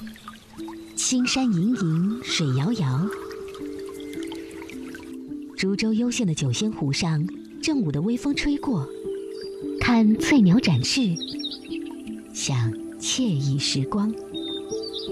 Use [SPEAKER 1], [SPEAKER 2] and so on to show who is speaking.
[SPEAKER 1] 青山隐隐，水遥遥。株洲幽县的九仙湖上，正午的微风吹过，看翠鸟展翅，想惬意时光。